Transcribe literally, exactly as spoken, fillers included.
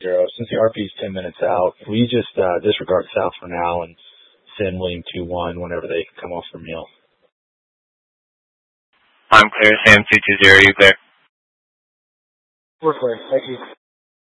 zero. Since the R P is ten minutes out, can we just uh, disregard South for now and send William two one whenever they come off their meal? I'm clear. Sam two two zero, you clear? We're clear. Thank you.